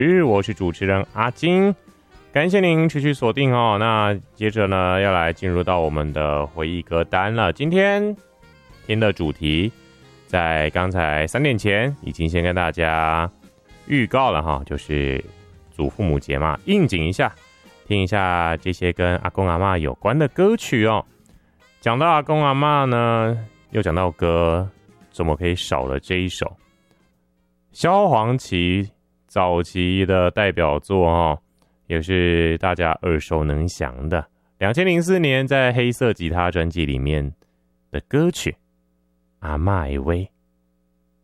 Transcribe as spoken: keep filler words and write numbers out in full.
我是主持人阿金，感谢您持续锁定哦。那接着呢，要来进入到我们的回忆歌单了。今天听的主题，在刚才三点前已经先跟大家预告了哈，就是祖父母节嘛，应景一下，听一下这些跟阿公阿嬷有关的歌曲哦。讲到阿公阿嬷呢，又讲到歌，怎么可以少了这一首萧煌奇早期的代表作哦，也是大家耳熟能详的二零零四年在黑色吉他专辑里面的歌曲《阿嬷的话》。